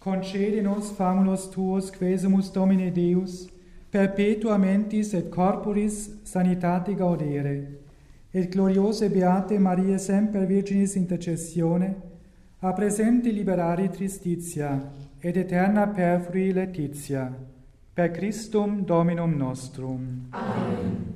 concede nos famulus tuos quesumus Domine Deus, perpetua mentis et corporis sanitate gaudere, et gloriose beate Mariae semper Virginis intercessione, a presente liberare tristitia, et eterna perfrui laetitia, per Christum Dominum nostrum. Amen.